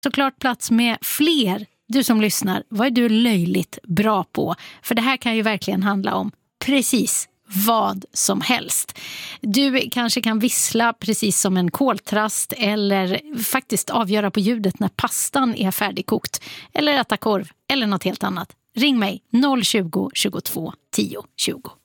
såklart plats med fler. Du som lyssnar, vad är du löjligt bra på? För det här kan ju verkligen handla om precis vad som helst. Du kanske kan vissla precis som en koltrast eller faktiskt avgöra på ljudet när pastan är färdigkokt eller äta korv eller något helt annat. Ring mig 020 22 10 20.